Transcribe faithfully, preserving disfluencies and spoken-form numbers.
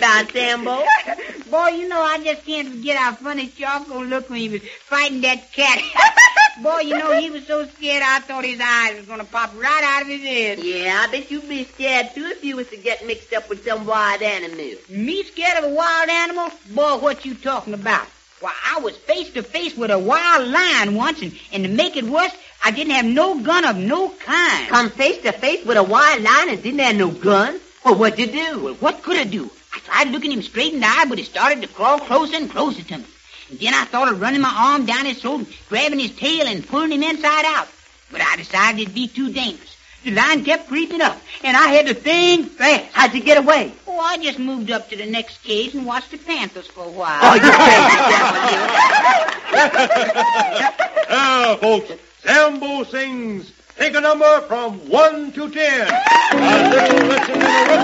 about, Sambo? Boy, you know, I just can't forget how funny Charcoal looked when he was fighting that cat. Boy, you know, he was so scared I thought his eyes was going to pop right out of his head. Yeah, I bet you'd be scared, too, if you was to get mixed up with some wild animal. Me scared of a wild animal? Boy, what you talking about? Why, I was face to face with a wild lion once, and, and to make it worse, I didn't have no gun of no kind. Come face to face with a wild lion and didn't have no gun? Well, what'd you do? Well, what could I do? I tried looking him straight in the eye, but he started to crawl closer and closer to me. And then I thought of running my arm down his throat, grabbing his tail and pulling him inside out. But I decided it'd be too dangerous. The lion kept creeping up, and I had to think fast. How'd you get away? Oh, I just moved up to the next cage and watched the panthers for a while. Oh, you crazy. Now, folks, Sambo sings Take a Number from one to ten. A little lesson in